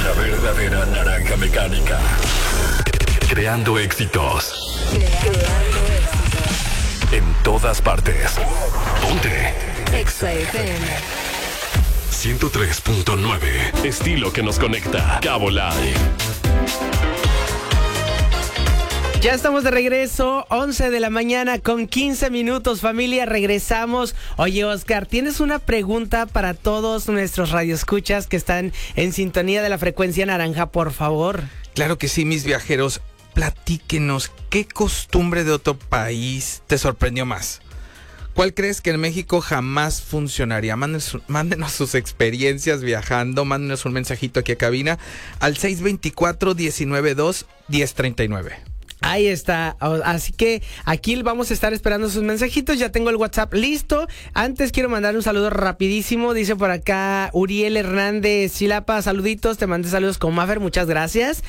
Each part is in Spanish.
La verdadera naranja mecánica. Creando éxitos. En todas partes. Ponte. Exa FM 103.9. Estilo que nos conecta. Cabo Live. Ya estamos de regreso, 11 de la mañana con 15 minutos, familia, regresamos. Oye, Oscar, ¿tienes una pregunta para todos nuestros radioescuchas que están en sintonía de la frecuencia naranja, por favor? Claro que sí, mis viajeros. Platíquenos, ¿qué costumbre de otro país te sorprendió más? ¿Cuál crees que en México jamás funcionaría? Mándenos sus experiencias viajando, mándenos un mensajito aquí a cabina al 624-192-1039. Ahí está, así que aquí vamos a estar esperando sus mensajitos. Ya tengo el WhatsApp listo. Antes quiero mandar un saludo rapidísimo. Dice por acá Uriel Hernández Chilapa, saluditos, te mandé saludos con Maffer, muchas gracias.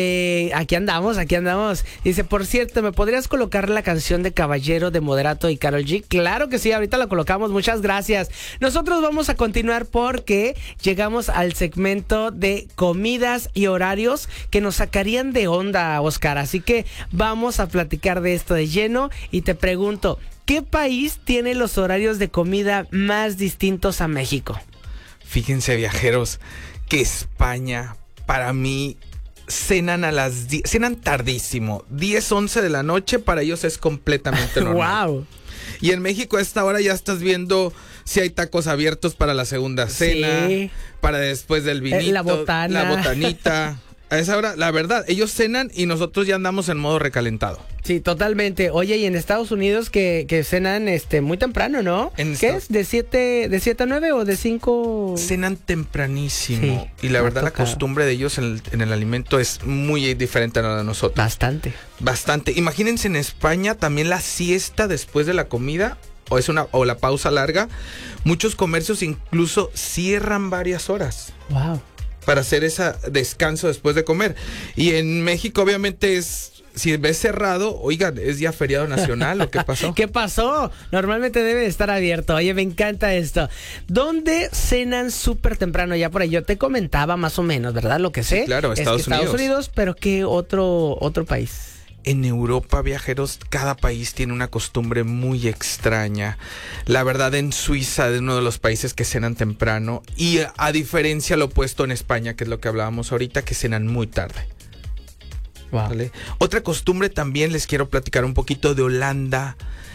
Aquí andamos. Dice, por cierto, ¿me podrías colocar la canción de Caballero de Moderato y Karol G? Claro que sí, ahorita la colocamos, muchas gracias. Nosotros vamos a continuar porque llegamos al segmento de comidas y horarios que nos sacarían de onda, Oscar, así que vamos a platicar de esto de lleno y te pregunto, ¿qué país tiene los horarios de comida más distintos a México? Fíjense, viajeros, que España, para mí, cenan cenan tardísimo, 10, 11 de la noche, para ellos es completamente normal. ¡Wow! Y en México a esta hora ya estás viendo si hay tacos abiertos para la segunda cena, sí, para después del vinito, la botanita. A esa hora, la verdad, ellos cenan y nosotros ya andamos en modo recalentado. Sí, totalmente. Oye, y en Estados Unidos que cenan muy temprano, ¿no? ¿Qué es? ¿De 7 a 9 o de 5? Cenan tempranísimo. Sí, y la verdad, la costumbre de ellos en el alimento es muy diferente a la de nosotros. Bastante. Imagínense en España también la siesta después de la comida. O la pausa larga. Muchos comercios incluso cierran varias horas. Wow. Para hacer ese descanso después de comer. Y en México obviamente si ves cerrado, oigan, ¿es ya feriado nacional o qué pasó? ¿Qué pasó? Normalmente debe de estar abierto. Oye, me encanta esto. ¿Dónde cenan súper temprano? Ya por ahí yo te comentaba más o menos, ¿verdad? Lo que sé. Sí, claro, Estados Unidos, pero ¿qué otro país? En Europa, viajeros, cada país tiene una costumbre muy extraña. La verdad, en Suiza es uno de los países que cenan temprano. Y a diferencia lo opuesto en España, que es lo que hablábamos ahorita, que cenan muy tarde. Wow. ¿Vale? Otra costumbre también les quiero platicar un poquito de Holanda.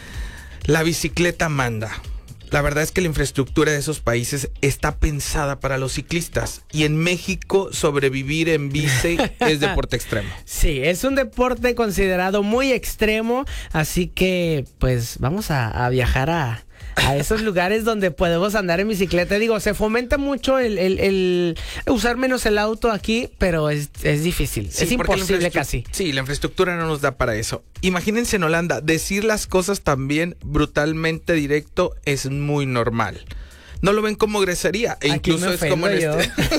La bicicleta manda. La verdad es que la infraestructura de esos países está pensada para los ciclistas. Y en México, sobrevivir en bici es deporte extremo. Sí, es un deporte considerado muy extremo. Así que, pues, vamos a viajar a esos lugares donde podemos andar en bicicleta. Digo, se fomenta mucho el usar menos el auto aquí, pero es difícil. Sí, es imposible casi. Sí, la infraestructura no nos da para eso. Imagínense en Holanda, decir las cosas también brutalmente directo es muy normal. No lo ven como grosería. E incluso es como en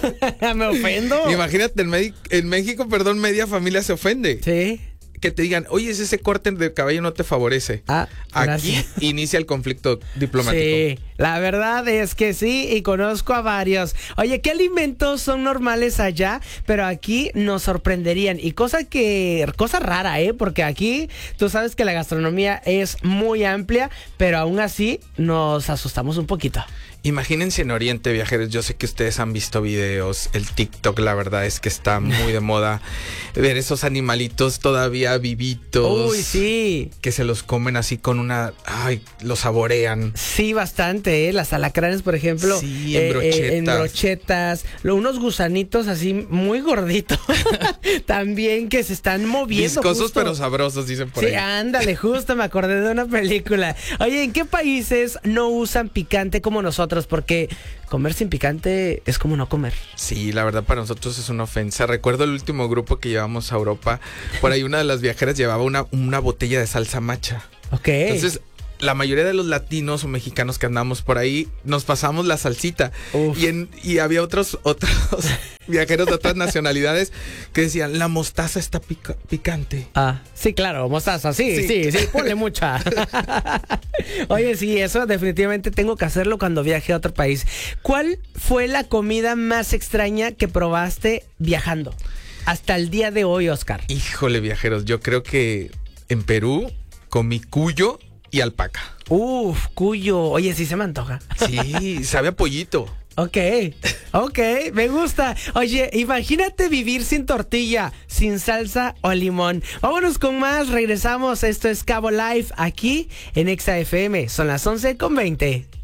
Me ofendo. Imagínate, en México, media familia se ofende. Sí. Que te digan, oye, ese corte de cabello no te favorece. Aquí inicia el conflicto diplomático. Sí, la verdad es que sí, y conozco a varios. Oye, ¿qué alimentos son normales allá? Pero aquí nos sorprenderían. Y cosa rara, porque aquí tú sabes que la gastronomía es muy amplia, pero aún así nos asustamos un poquito. Imagínense en Oriente, viajeros, yo sé que ustedes han visto videos, el TikTok, la verdad es que está muy de moda ver esos animalitos todavía vivitos. Uy, sí. Que se los comen así con los saborean. Sí, bastante, las alacranes, por ejemplo. Sí, en brochetas. Unos gusanitos así muy gorditos. También que se están moviendo. Viscosos pero sabrosos, dicen por ahí. Sí, ándale, justo me acordé de una película. Oye, ¿en qué países no usan picante como nosotros? Porque comer sin picante es como no comer. Sí, la verdad para nosotros es una ofensa. Recuerdo el último grupo que llevamos a Europa. Por ahí una de las viajeras llevaba una botella de salsa macha. Ok. Entonces la mayoría de los latinos o mexicanos que andamos por ahí nos pasamos la salsita. Y había otros viajeros de otras nacionalidades que decían, la mostaza está picante. Sí, claro, mostaza, sí, ponle mucha. Oye, sí, eso definitivamente tengo que hacerlo cuando viaje a otro país. ¿Cuál fue la comida más extraña que probaste viajando hasta el día de hoy, Oscar? Híjole, viajeros, yo creo que en Perú comí cuyo y alpaca. Cuyo. Oye, sí se me antoja. Sí, sabe a pollito. Ok, me gusta. Oye, imagínate vivir sin tortilla, sin salsa o limón. Vámonos con más, regresamos. Esto es Cabo Live aquí en Exa FM. Son las 11:20.